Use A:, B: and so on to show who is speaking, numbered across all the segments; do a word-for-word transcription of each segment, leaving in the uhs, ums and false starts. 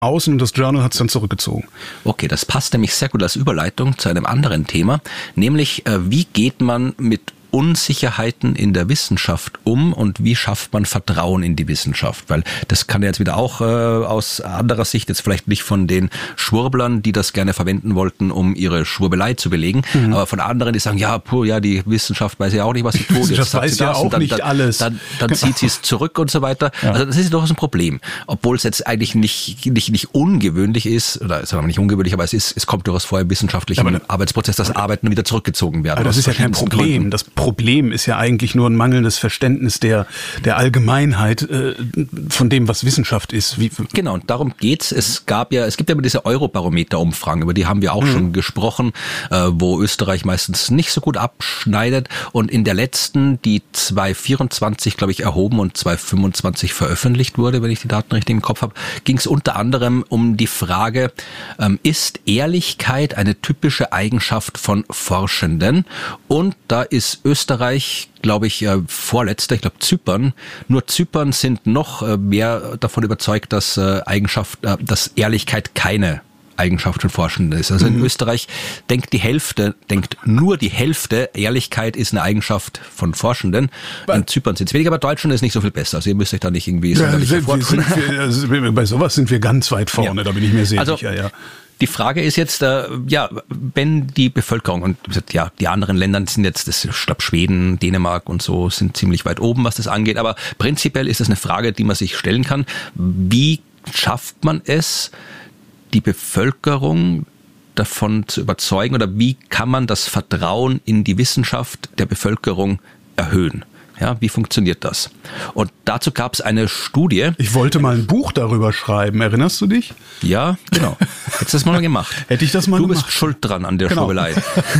A: außen und das Journal hat es dann zurückgezogen.
B: Okay, das passt nämlich sehr gut als Überleitung zu einem anderen Thema, nämlich äh, wie geht man mit Unsicherheiten in der Wissenschaft um und wie schafft man Vertrauen in die Wissenschaft? Weil das kann ja jetzt wieder auch äh, aus anderer Sicht, jetzt vielleicht nicht von den Schwurblern, die das gerne verwenden wollten, um ihre Schwurbelei zu belegen, mhm. aber von anderen, die sagen, ja, puh, ja, die Wissenschaft weiß ja auch nicht, was sie tut.
A: Die Wissenschaft weiß ja auch
B: dann,
A: nicht
B: dann,
A: alles.
B: Dann, dann, dann zieht sie es zurück und so weiter. Ja. Also das ist durchaus ein Problem. Obwohl es jetzt eigentlich nicht, nicht, nicht ungewöhnlich ist, oder sagen wir nicht ungewöhnlich, aber es ist, es kommt durchaus vor im wissenschaftlichen ja, Arbeitsprozess, dass Arbeiten wieder zurückgezogen werden.
A: Aber das ist ja kein Problem. Gründen. Das Problem ist ja eigentlich nur ein mangelndes Verständnis der, der Allgemeinheit äh, von dem, was Wissenschaft ist. Wie,
B: genau, und darum geht's. Es gab ja, es gibt ja immer diese Eurobarometer-Umfragen, über die haben wir auch mhm. schon gesprochen, äh, wo Österreich meistens nicht so gut abschneidet. Und in der letzten, die zwanzig vierundzwanzig, glaube ich, erhoben und zwanzig fünfundzwanzig veröffentlicht wurde, wenn ich die Daten richtig im Kopf habe, ging es unter anderem um die Frage, ähm, ist Ehrlichkeit eine typische Eigenschaft von Forschenden? Und da ist Österreich, glaube ich, äh, vorletzter, ich glaube Zypern. Nur Zypern sind noch äh, mehr davon überzeugt, dass äh, Eigenschaft, äh, dass Ehrlichkeit keine Eigenschaft von Forschenden ist. Also mhm. in Österreich denkt die Hälfte, denkt nur die Hälfte, Ehrlichkeit ist eine Eigenschaft von Forschenden. In Zypern sind es weniger, aber Deutschland ist nicht so viel besser. Also ihr müsst euch da nicht irgendwie
A: ja, sind, sind wir, also bei sowas sind wir ganz weit vorne, ja. Da bin ich mir sehr
B: also,
A: sicher, ja.
B: Die Frage ist jetzt, äh, ja, wenn die Bevölkerung, und ja, die anderen Länder sind jetzt, das, ich glaube Schweden, Dänemark und so sind ziemlich weit oben, was das angeht, aber prinzipiell ist das eine Frage, die man sich stellen kann. Wie schafft man es, die Bevölkerung davon zu überzeugen, oder wie kann man das Vertrauen in die Wissenschaft der Bevölkerung erhöhen? Ja, wie funktioniert das? Und dazu gab es eine Studie.
A: Ich wollte mal ein Buch darüber schreiben, erinnerst du dich?
B: Ja, genau. Hättest du das mal gemacht?
A: Hätte ich das mal
B: du
A: gemacht.
B: Du bist schuld dran an der genau. Schwurbelei.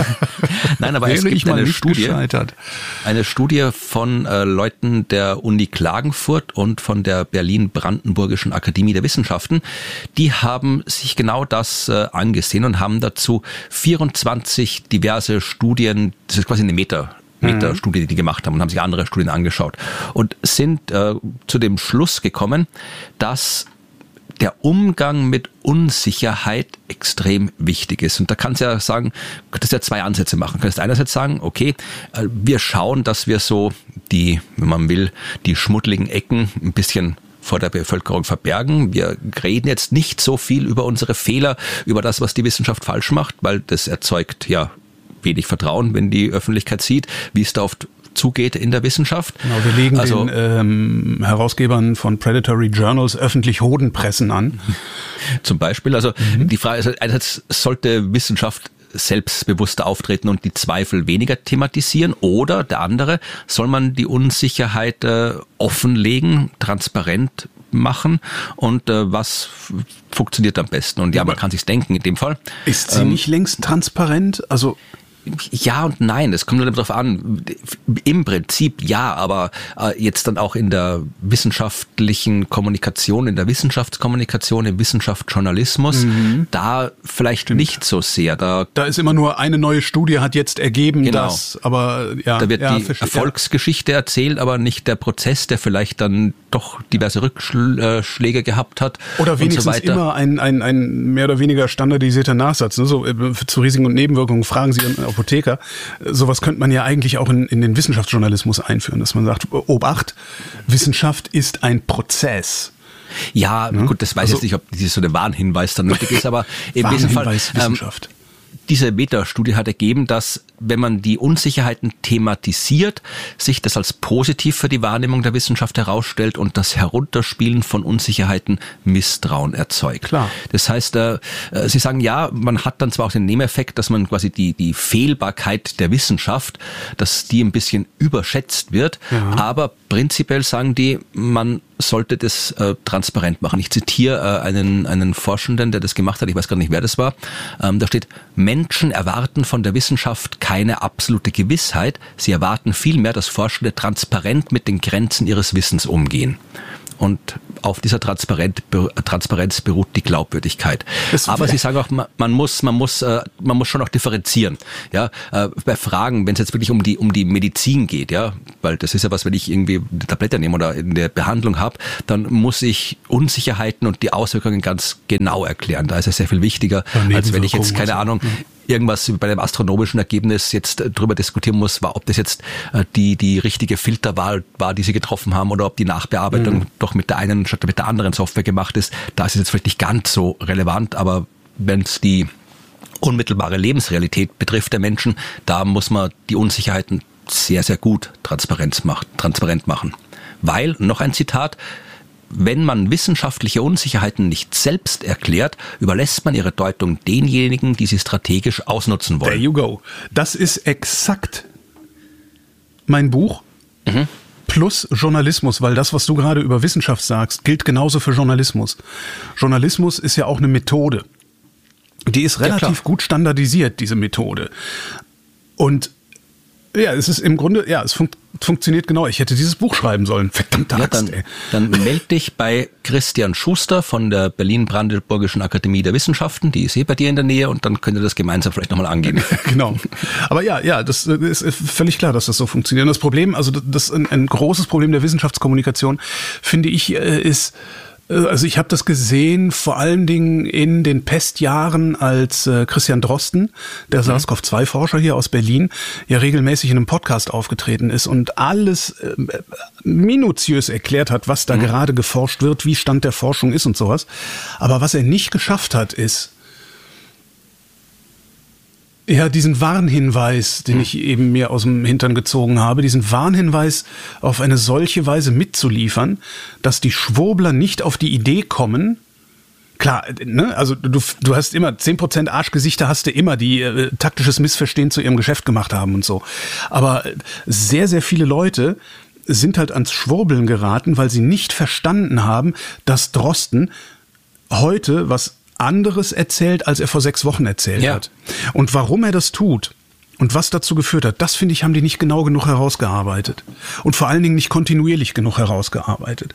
B: Nein, aber
A: Wäre
B: es gibt eine Studie,
A: gescheitert.
B: eine Studie von äh, Leuten der Uni Klagenfurt und von der Berlin-Brandenburgischen Akademie der Wissenschaften. Die haben sich genau das äh, angesehen und haben dazu vierundzwanzig diverse Studien, das ist quasi eine Meta- Meta-Studie, die die gemacht haben, und haben sich andere Studien angeschaut und sind äh, zu dem Schluss gekommen, dass der Umgang mit Unsicherheit extrem wichtig ist. Und da kannst du ja sagen, du könntest ja zwei Ansätze machen. Du könntest einerseits sagen, okay, äh, wir schauen, dass wir so die, wenn man will, die schmuddeligen Ecken ein bisschen vor der Bevölkerung verbergen. Wir reden jetzt nicht so viel über unsere Fehler, über das, was die Wissenschaft falsch macht, weil das erzeugt ja wenig Vertrauen, wenn die Öffentlichkeit sieht, wie es da oft zugeht in der Wissenschaft.
A: Genau, wir legen
B: also,
A: den ähm, Herausgebern von Predatory Journals öffentlich Hodenpressen an.
B: Zum Beispiel, also mhm. die Frage ist, einerseits sollte Wissenschaft selbstbewusster auftreten und die Zweifel weniger thematisieren, oder der andere, soll man die Unsicherheit äh, offenlegen, transparent machen, und äh, was f- funktioniert am besten? Und ja, man kann sich's denken in dem Fall.
A: Ist sie ähm, nicht längst transparent? Also
B: ja und nein, es kommt nur darauf an. Im Prinzip ja, aber äh, jetzt dann auch in der wissenschaftlichen Kommunikation, in der Wissenschaftskommunikation, im Wissenschaftsjournalismus, mhm. da vielleicht Stimmt. nicht so sehr. Da,
A: da ist immer nur eine neue Studie hat jetzt ergeben,
B: genau.
A: dass, aber ja.
B: Da wird
A: ja,
B: die Erfolgsgeschichte ja. erzählt, aber nicht der Prozess, der vielleicht dann doch diverse Rückschläge gehabt hat.
A: Oder wenigstens
B: und so weiter.
A: immer ein, ein, ein mehr oder weniger standardisierter Nachsatz. Ne? So, zu Risiken und Nebenwirkungen fragen Sie einen Apotheker. Sowas könnte man ja eigentlich auch in, in den Wissenschaftsjournalismus einführen, dass man sagt, Obacht, Wissenschaft ist ein Prozess.
B: Ja, ja? gut, das weiß ich also, jetzt nicht, ob dieses so der Warnhinweis dann nötig ist, aber im Wesentlichen
A: Wissenschaft. Ähm,
B: diese Meta-Studie hat ergeben, dass, wenn man die Unsicherheiten thematisiert, sich das als positiv für die Wahrnehmung der Wissenschaft herausstellt und das Herunterspielen von Unsicherheiten Misstrauen erzeugt.
A: Klar.
B: Das heißt, äh, Sie sagen, ja, man hat dann zwar auch den Nebeneffekt, dass man quasi die, die Fehlbarkeit der Wissenschaft, dass die ein bisschen überschätzt wird, ja. aber prinzipiell sagen die, man sollte das äh, transparent machen. Ich zitiere äh, einen, einen Forschenden, der das gemacht hat, ich weiß gar nicht, wer das war. Ähm, da steht, Menschen erwarten von der Wissenschaft keine absolute Gewissheit, sie erwarten vielmehr, dass Forschende transparent mit den Grenzen ihres Wissens umgehen. Und auf dieser Transparenz, Transparenz beruht die Glaubwürdigkeit. Das Aber Sie sagen auch, man muss, man muss, man muss schon auch differenzieren. Ja, bei Fragen, wenn es jetzt wirklich um die, um die Medizin geht, ja, weil das ist ja was, wenn ich irgendwie eine Tablette nehme oder in der Behandlung habe, dann muss ich Unsicherheiten und die Auswirkungen ganz genau erklären. Da ist es sehr viel wichtiger, als wenn ich jetzt, keine Ahnung, irgendwas bei einem astronomischen Ergebnis jetzt drüber diskutieren muss, war, ob das jetzt die, die richtige Filterwahl war, die Sie getroffen haben, oder ob die Nachbearbeitung mhm. doch mit der einen statt mit der anderen Software gemacht ist. Da ist es jetzt vielleicht nicht ganz so relevant, aber wenn es die unmittelbare Lebensrealität betrifft der Menschen, da muss man die Unsicherheiten sehr, sehr gut transparent machen. Weil, noch ein Zitat, wenn man wissenschaftliche Unsicherheiten nicht selbst erklärt, überlässt man ihre Deutung denjenigen, die sie strategisch ausnutzen wollen.
A: There you go. Das ist exakt mein Buch mhm. plus Journalismus, weil das, was du gerade über Wissenschaft sagst, gilt genauso für Journalismus. Journalismus ist ja auch eine Methode. Die ist relativ ja, gut standardisiert, diese Methode. Und ja, es ist im Grunde, ja, es fun- funktioniert genau. Ich hätte dieses Buch schreiben sollen. Verdammte
B: ja,
A: Axt,
B: dann,
A: ey.
B: Dann melde dich bei Christian Schuster von der Berlin-Brandenburgischen Akademie der Wissenschaften. Die ist eh bei dir in der Nähe und dann könnt ihr das gemeinsam vielleicht nochmal angehen.
A: Genau. Aber ja, ja, das ist völlig klar, dass das so funktioniert. Und das Problem, also das ein, ein großes Problem der Wissenschaftskommunikation, finde ich, ist, also ich habe das gesehen, vor allen Dingen in den Pestjahren, als äh, Christian Drosten, der mhm. SARS-CoV zwei Forscher hier aus Berlin, ja regelmäßig in einem Podcast aufgetreten ist und alles äh, minutiös erklärt hat, was da mhm. gerade geforscht wird, wie Stand der Forschung ist und sowas. Aber was er nicht geschafft hat, ist, ja, diesen Warnhinweis, den ich eben mir aus dem Hintern gezogen habe, diesen Warnhinweis auf eine solche Weise mitzuliefern, dass die Schwurbler nicht auf die Idee kommen, klar, ne, also du, du hast immer zehn Prozent Arschgesichter hast du immer, die äh, taktisches Missverstehen zu ihrem Geschäft gemacht haben und so. Aber sehr, sehr viele Leute sind halt ans Schwurbeln geraten, weil sie nicht verstanden haben, dass Drosten heute was anderes erzählt, als er vor sechs Wochen erzählt ja. hat. Und warum er das tut und was dazu geführt hat, das, finde ich, haben die nicht genau genug herausgearbeitet. Und vor allen Dingen nicht kontinuierlich genug herausgearbeitet.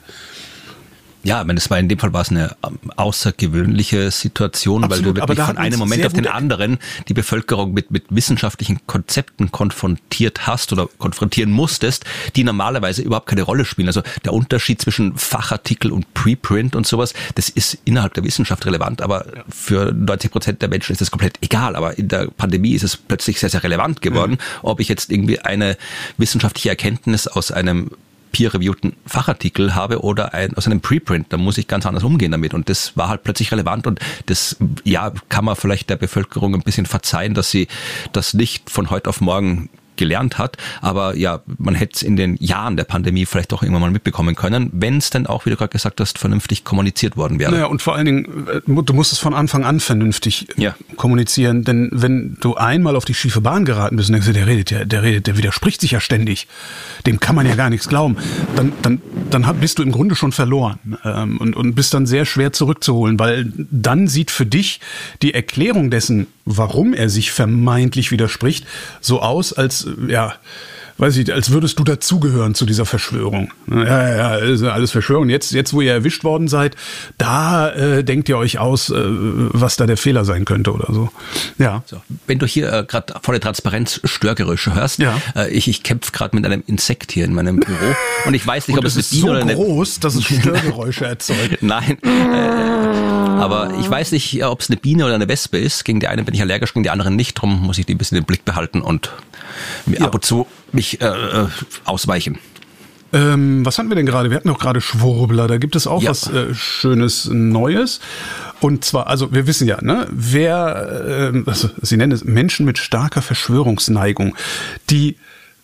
B: Ja, ich meine, das war in dem Fall war es eine außergewöhnliche Situation, Absolut, weil du wirklich von einem Moment auf den anderen die Bevölkerung mit, mit wissenschaftlichen Konzepten konfrontiert hast oder konfrontieren musstest, die normalerweise überhaupt keine Rolle spielen. Also der Unterschied zwischen Fachartikel und Preprint und sowas, das ist innerhalb der Wissenschaft relevant, aber ja. für neunzig Prozent der Menschen ist das komplett egal. Aber in der Pandemie ist es plötzlich sehr, sehr relevant geworden, mhm. ob ich jetzt irgendwie eine wissenschaftliche Erkenntnis aus einem peer-reviewten Fachartikel habe oder ein, aus einem Preprint, da muss ich ganz anders umgehen damit. Und das war halt plötzlich relevant und das, ja, kann man vielleicht der Bevölkerung ein bisschen verzeihen, dass sie das nicht von heute auf morgen gelernt hat, aber ja, man hätte es in den Jahren der Pandemie vielleicht doch irgendwann mal mitbekommen können, wenn es dann auch, wie du gerade gesagt hast, vernünftig kommuniziert worden wäre.
A: Naja, und vor allen Dingen, du musst es von Anfang an vernünftig ja. kommunizieren, denn wenn du einmal auf die schiefe Bahn geraten bist und denkst, der redet ja, der redet, der widerspricht sich ja ständig, dem kann man ja gar nichts glauben, dann, dann, dann bist du im Grunde schon verloren ähm, und, und bist dann sehr schwer zurückzuholen, weil dann sieht für dich die Erklärung dessen, warum er sich vermeintlich widerspricht, so aus, als, ja, weiß ich, als würdest du dazugehören zu dieser Verschwörung. Ja, ja, ja, ist alles Verschwörung. Jetzt, jetzt, wo ihr erwischt worden seid, da äh, denkt ihr euch aus, äh, was da der Fehler sein könnte oder so. Ja.
B: So, wenn du hier äh, gerade volle Transparenz Störgeräusche hörst, ja. äh, ich, ich kämpfe gerade mit einem Insekt hier in meinem Büro und ich weiß nicht, ob es, es eine Biene
A: so
B: oder eine...
A: groß, dass es Störgeräusche erzeugt.
B: Nein, äh, aber ich weiß nicht, ob es eine Biene oder eine Wespe ist. Gegen die eine bin ich allergisch, gegen die anderen nicht. Drum muss ich die ein bisschen im Blick behalten und ja. ab und zu mich äh, ausweichen.
A: Ähm, was hatten wir denn gerade? Wir hatten doch gerade Schwurbler. Da gibt es auch ja. was äh, Schönes Neues. Und zwar, also wir wissen ja, ne, wer, äh, also, sie nennen es Menschen mit starker Verschwörungsneigung, die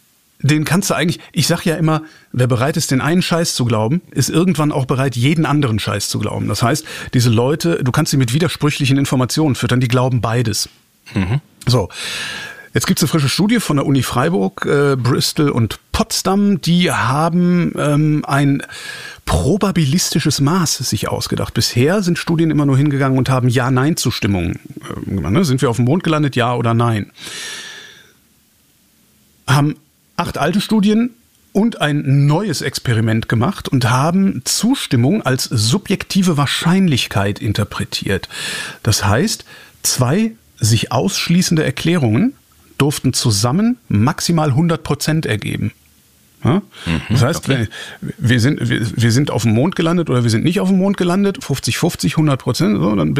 A: den kannst du eigentlich, ich sag ja immer, wer bereit ist, den einen Scheiß zu glauben, ist irgendwann auch bereit, jeden anderen Scheiß zu glauben. Das heißt, diese Leute, du kannst sie mit widersprüchlichen Informationen füttern, die glauben beides. Mhm. So. Jetzt gibt's eine frische Studie von der Uni Freiburg, äh, Bristol und Potsdam. Die haben ähm, ein probabilistisches Maß sich ausgedacht. Bisher sind Studien immer nur hingegangen und haben Ja-Nein-Zustimmungen äh, gemacht. Ne? Sind wir auf dem Mond gelandet, ja oder nein? Haben acht alte Studien und ein neues Experiment gemacht und haben Zustimmung als subjektive Wahrscheinlichkeit interpretiert. Das heißt, zwei sich ausschließende Erklärungen durften zusammen maximal hundert Prozent ergeben. Ja? Mhm, das heißt, okay. wir, wir, sind, wir, wir sind auf dem Mond gelandet oder wir sind nicht auf dem Mond gelandet, fünfzig fünfzig, hundert Prozent, so, dann